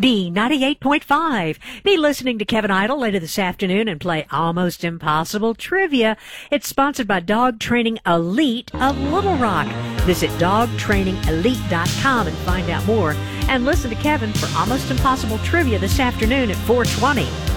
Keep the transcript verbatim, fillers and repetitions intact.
B ninety-eight point five. Be listening to Kevin Idle later this afternoon and play Almost Impossible Trivia. It's sponsored by Dog Training Elite of Little Rock. Visit dog training elite dot com and find out more. And listen to Kevin for Almost Impossible Trivia this afternoon at four twenty.